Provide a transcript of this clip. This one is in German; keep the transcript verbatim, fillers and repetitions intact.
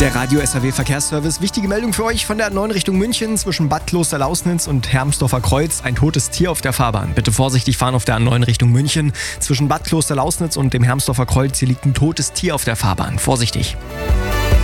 Der Radio S R W Verkehrsservice. Wichtige Meldung für euch von der A neun Richtung München zwischen Bad Klosterlausnitz und Hermsdorfer Kreuz. Ein totes Tier auf der Fahrbahn. Bitte vorsichtig fahren auf der A neun Richtung München. Zwischen Bad Klosterlausnitz und dem Hermsdorfer Kreuz. Hier liegt ein totes Tier auf der Fahrbahn. Vorsichtig.